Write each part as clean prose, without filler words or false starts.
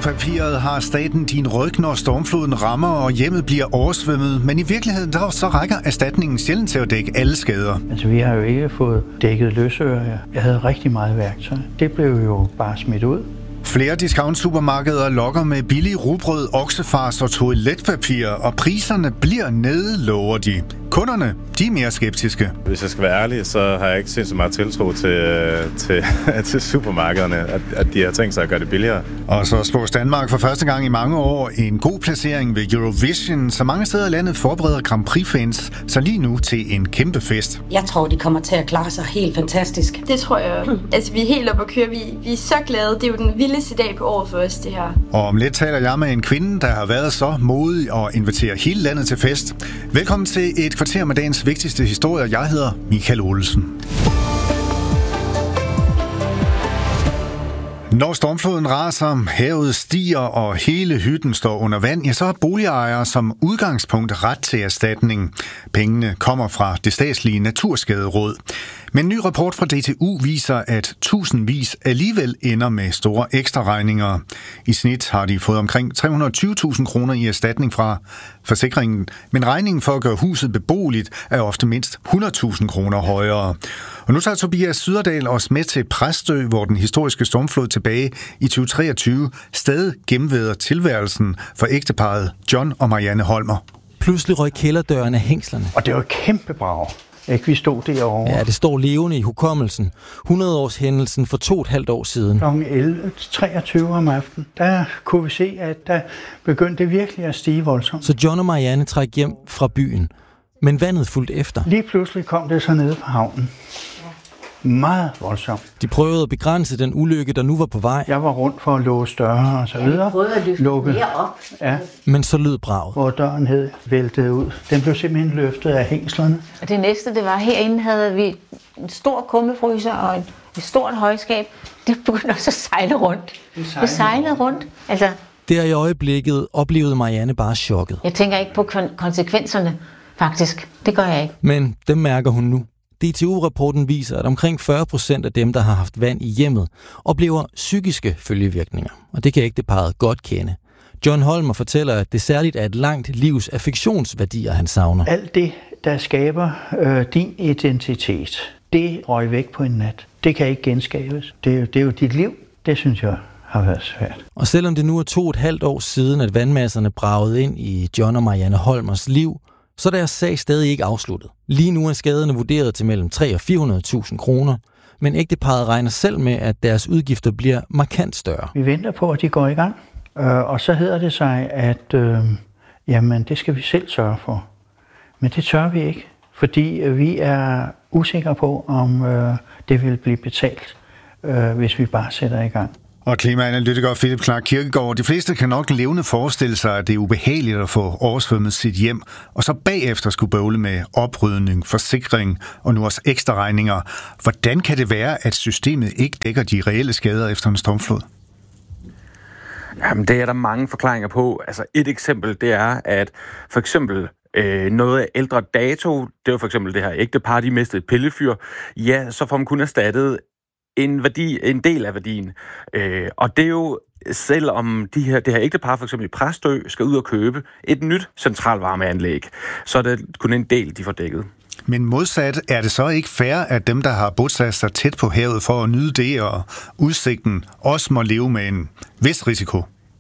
papiret har staten din ryg, når stormfloden rammer, og hjemmet bliver oversvømmet. Men i virkeligheden så rækker erstatningen sjældent til at dække alle skader. Altså, vi har jo ikke fået dækket løsøre. Jeg havde rigtig meget værktøj. Det blev jo bare smidt ud. Flere discount-supermarkeder lokker med billig rugbrød, oksefars og toiletpapir, og priserne bliver nede, lover de. Kunderne, de er mere skeptiske. Hvis jeg skal være ærlig, så har jeg ikke set så meget tiltro til supermarkederne, at de har tænkt sig at gøre det billigere. Og så slår Danmark for første gang i mange år en god placering ved Eurovision, så mange steder i landet forbereder Grand Prix-fans så lige nu til en kæmpe fest. Jeg tror, de kommer til at klare sig helt fantastisk. Det tror jeg. Altså, vi er helt oppe at køre. Vi er så glade. Det er jo den vildeste dag på året for os, det her. Og om lidt taler jeg med en kvinde, der har været så modig og inviterer hele landet til fest. Velkommen til et kvarter med dagens vigtigste historier. Jeg hedder Michael Olsen. Når stormfloden raser, havet stiger og hele hytten står under vand, ja, så har boligejere som udgangspunkt ret til erstatning. Pengene kommer fra det statslige Naturskaderåd. Men en ny rapport fra DTU viser, at tusindvis alligevel ender med store ekstraregninger. I snit har de fået omkring 320.000 kroner i erstatning fra forsikringen, men regningen for at gøre huset beboeligt er ofte mindst 100.000 kroner højere. Og nu tager Tobias Syderdal os med til Præstø, hvor den historiske stormflod tilbage i 2023 stadig gennemvæder tilværelsen for ægteparret John og Marianne Holmer. Pludselig røg kælderdøren af hængslerne. Og det var et kæmpe brag. Ikke, vi stod derovre. Ja, det står levende i hukommelsen. 100-års hændelsen for 2,5 år siden. Kl. 11.23 om aftenen, der kunne vi se, at der begyndte virkelig at stige voldsomt. Så John og Marianne træk hjem fra byen, men vandet fulgte efter. Lige pludselig kom det så nede på havnen. Meget voldsomt. De prøvede at begrænse den ulykke, der nu var på vej. Jeg var rundt for at låse døre og så videre. Jeg prøvede at løfte mere op. Ja. Men så lød braget. Hvor døren hed væltet ud. Den blev simpelthen løftet af hængslerne. Og det næste, det var, herinde havde vi en stor kummefryser og et stort højskab. Det begyndte også at sejle rundt. Det sejlede rundt. Altså, der i øjeblikket oplevede Marianne bare chokket. Jeg tænker ikke på konsekvenserne, faktisk. Det gør jeg ikke. Men dem mærker hun nu. DTU-rapporten viser, at omkring 40% af dem, der har haft vand i hjemmet, oplever psykiske følgevirkninger. Og det kan ægteparret godt kende. John Holmer fortæller, at det særligt er et langt livs affektionsværdier, han savner. Alt det, der skaber din identitet, det røg væk på en nat. Det kan ikke genskabes. Det er jo dit liv. Det synes jeg har været svært. Og selvom det nu er 2,5 år siden, at vandmasserne bragede ind i John og Marianne Holmers liv, så er deres sag stadig ikke afsluttet. Lige nu er skaderne vurderet til mellem 300.000 og 400.000 kroner, men ægteparret regner selv med, at deres udgifter bliver markant større. Vi venter på, at de går i gang, og så hedder det sig, at jamen, det skal vi selv sørge for. Men det tør vi ikke, fordi vi er usikre på, om det vil blive betalt, hvis vi bare sætter i gang. Og klimaanalytiker Philip Clark Kirkegaard, de fleste kan nok levende forestille sig, at det er ubehageligt at få oversvømmet sit hjem, og så bagefter skulle bøvle med oprydning, forsikring og nu også ekstra regninger. Hvordan kan det være, at systemet ikke dækker de reelle skader efter en stormflod? Jamen, det er der mange forklaringer på. Altså et eksempel, det er, at for eksempel noget af ældre dato, det var for eksempel det her ægtepar, de mistede et pillefyr, ja, så får man kun erstattet en del af værdien. Og det er jo, selvom det her ægtepar for eksempel i Præstø skal ud og købe et nyt centralvarmeanlæg, så er det kun en del, de får dækket. Men modsat, er det så ikke fair, at dem, der har bosat sig tæt på havet for at nyde det og udsigten, også må leve med en vis risiko?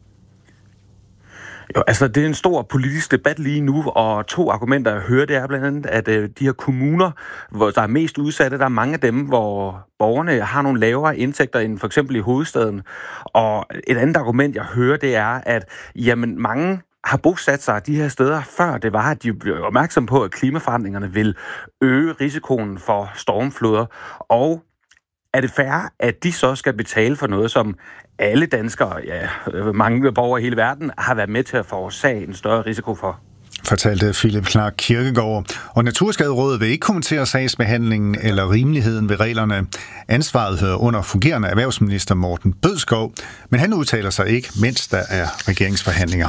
Jo, altså det er en stor politisk debat lige nu, og 2 argumenter, jeg hører, det er blandt andet, at de her kommuner, hvor der er mest udsatte, der er mange af dem, hvor borgerne har nogle lavere indtægter end for eksempel i hovedstaden. Og et andet argument, jeg hører, det er, at jamen, mange har bosat sig de her steder, før det var, at de blev opmærksom på, at klimaforandringerne vil øge risikoen for stormfloder. Og er det fair, at de så skal betale for noget, som alle danskere, ja, mange borgere i hele verden, har været med til at forårsage en større risiko for? Fortalte Philip Clark Kirkegaard. Og Naturskaderådet vil ikke kommentere sagsbehandlingen eller rimeligheden ved reglerne. Ansvaret hører under fungerende erhvervsminister Morten Bødskov, men han udtaler sig ikke, mens der er regeringsforhandlinger.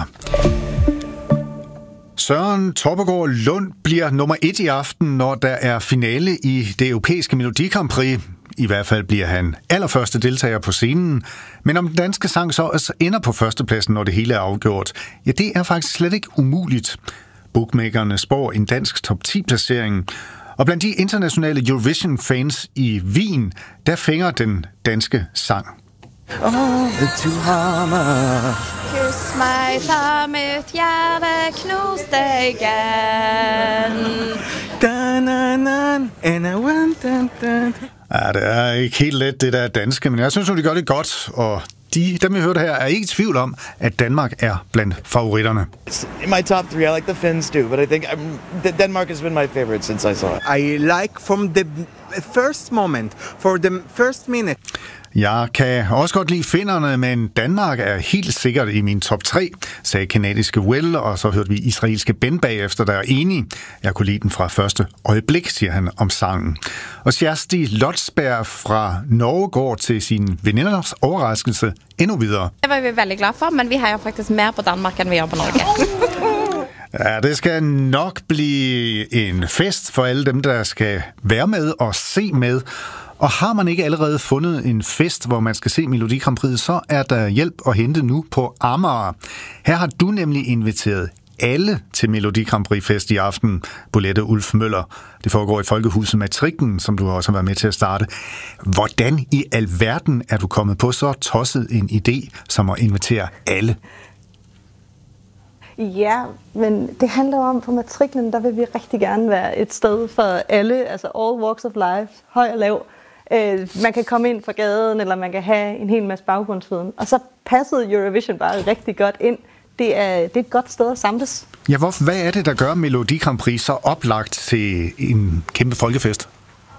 Søren Toppegaard Lund bliver nummer 1 i aften, når der er finale i det europæiske Melodi Grand Prix. I hvert fald bliver han allerførste deltager på scenen. Men om den danske sang så ender på førstepladsen, når det hele er afgjort, ja, det er faktisk slet ikke umuligt. Bookmakerne spår en dansk top 10-placering. Og blandt de internationale Eurovision-fans i Wien, der fænger den danske sang. Du hammer. Kys mig, så mit hjerte knuste igen. Ja, det er ikke helt let, det der danske, men jeg synes, de gør det godt, og dem, vi hørte her, er ikke i tvivl om, at Danmark er blandt favoritterne. In my top 3, I like the Finns too, but I think Denmark has been my favorite since I saw it. I like from the first moment, for the first minute. Jeg kan også godt lide finnerne, men Danmark er helt sikkert i min top 3, sagde kanadiske Will, og så hørte vi israelske Ben bagefter, der er enige. Jeg kunne lide den fra første øjeblik, siger han om sangen. Og Kjersti Lotsberg fra Norge går til sin veninders overraskelse endnu videre. Det var vi veldig glad for, men vi har jo faktisk mere på Danmark, end vi har på Norge. Ja, det skal nok blive en fest for alle dem, der skal være med og se med. Og har man ikke allerede fundet en fest, hvor man skal se Melodi Grand Prix, så er der hjælp at hente nu på Amager. Her har du nemlig inviteret alle til Melodi Grand Prix fest i aften, Bolette Ulf Møller. Det foregår i Folkehuset Matrikken, som du også har været med til at starte. Hvordan i alverden er du kommet på så tosset en idé, som at invitere alle? Ja, men det handler om, på Matriklen, der vil vi rigtig gerne være et sted for alle, altså all walks of life, høj og lav. Man kan komme ind fra gaden, eller man kan have en hel masse baggrundsviden. Og så passede Eurovision bare rigtig godt ind. Det er et godt sted at samles. Ja, hvad er det, der gør Melodi Grand Prix så oplagt til en kæmpe folkefest?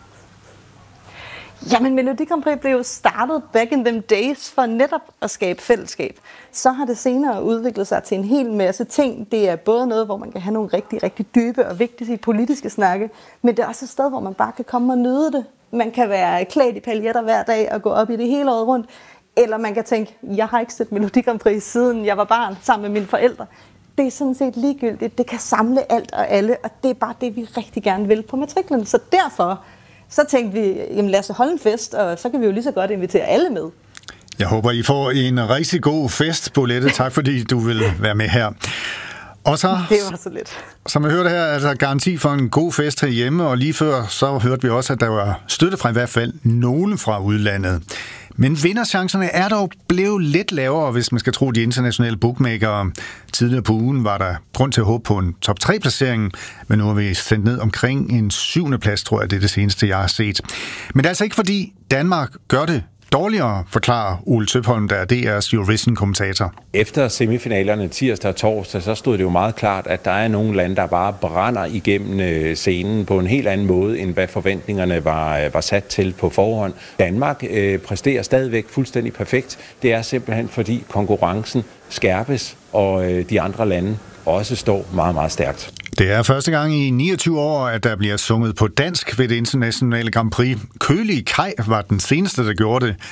Jamen, Melodi Grand Prix blev jo startet back in them days for netop at skabe fællesskab. Så har det senere udviklet sig til en hel masse ting. Det er både noget, hvor man kan have nogle rigtig, rigtig dybe og vigtige politiske snakke, men det er også et sted, hvor man bare kan komme og nyde det. Man kan være klædt i paljetter hver dag og gå op i det hele året rundt. Eller man kan tænke, jeg har ikke set Melodi Grand Prix siden jeg var barn sammen med mine forældre. Det er sådan set ligegyldigt. Det kan samle alt og alle, og det er bare det, vi rigtig gerne vil på Matriklen. Så derfor så tænkte vi, jamen lad os holde en fest, og så kan vi jo lige så godt invitere alle med. Jeg håber, I får en rigtig god fest, Bolette. Tak fordi du vil være med her. Og så, det var så lidt. Som jeg hørte her, er der garanti for en god fest herhjemme, og lige før så hørte vi også, at der var støtte fra i hvert fald nogle fra udlandet. Men vinderchancerne er dog blevet lidt lavere, hvis man skal tro de internationale bookmakere. Tidligere på ugen var der grund til at håbe på en top 3-placering, men nu har vi sendt ned omkring en 7. plads, tror jeg, det er det seneste, jeg har set. Men det er altså ikke fordi Danmark gør det dårligere, forklarer Ole Tøpholm, der er DR's Eurovision-kommentator. Efter semifinalerne tirsdag og torsdag, så stod det jo meget klart, at der er nogle lande, der bare brænder igennem scenen på en helt anden måde, end hvad forventningerne var sat til på forhånd. Danmark præsterer stadigvæk fuldstændig perfekt. Det er simpelthen fordi konkurrencen skærpes, og de andre lande også står meget, meget stærkt. Det er første gang i 29 år, at der bliver sunget på dansk ved det internationale Grand Prix. Kølige Kaj var den seneste, der gjorde det.